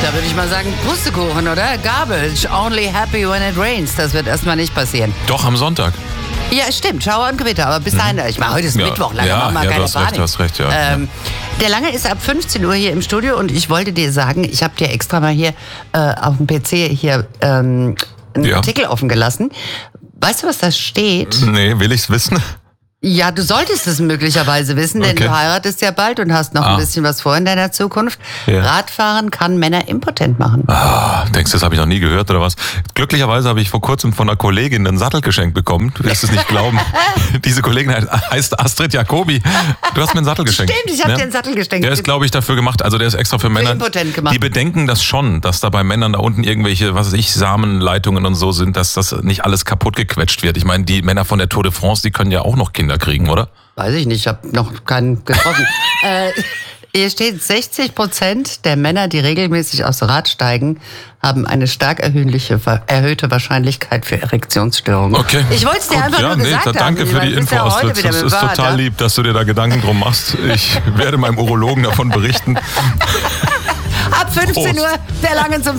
Da würde ich mal sagen, Pustekuchen, oder? Garbage. Only happy when it rains. Das wird erstmal nicht passieren. Doch, am Sonntag. Ja, stimmt. Schauer und Gewitter. Aber bis dahin, ich meine, heute ist Mittwoch. Lange machen wir keine Panik. Du hast recht, ja. Der Lange ist ab 15 Uhr hier im Studio und ich wollte dir sagen, ich habe dir extra mal hier auf dem PC hier einen Artikel offen gelassen. Weißt du, was da steht? Nee, will ich's wissen? Ja, du solltest es möglicherweise wissen, denn du heiratest ja bald und hast noch ein bisschen was vor in deiner Zukunft. Ja. Radfahren kann Männer impotent machen. Denkst du, das habe ich noch nie gehört oder was? Glücklicherweise habe ich vor kurzem von einer Kollegin einen Sattel geschenkt bekommen. Du wirst es nicht glauben. Diese Kollegin heißt Astrid Jacobi. Du hast mir einen Sattel geschenkt. Stimmt, ich habe dir einen Sattel geschenkt. Der ist, glaube ich, dafür gemacht. Also der ist extra für Männer. Impotent gemacht. Die bedenken das schon, dass da bei Männern da unten irgendwelche, was weiß ich, Samenleitungen und so sind, dass das nicht alles kaputt gequetscht wird. Ich meine, die Männer von der Tour de France, die können ja auch noch Kinder kriegen, oder? Weiß ich nicht, ich habe noch keinen getroffen. Hier steht, 60% der Männer, die regelmäßig aufs Rad steigen, haben eine stark erhöhte Wahrscheinlichkeit für Erektionsstörungen. Okay. Ich wollte es dir einfach nur gesagt haben. Danke für die Info, Astrid. Das ist total lieb, dass du dir da Gedanken drum machst. Ich werde meinem Urologen davon berichten. Ab 15 Uhr, der Lange zum